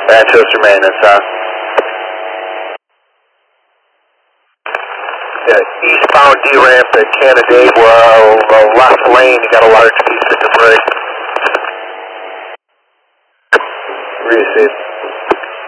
Manchester maintenance, huh? Yeah, eastbound D-ramp at Canandaigua, left lane, you got a large piece of debris. Received.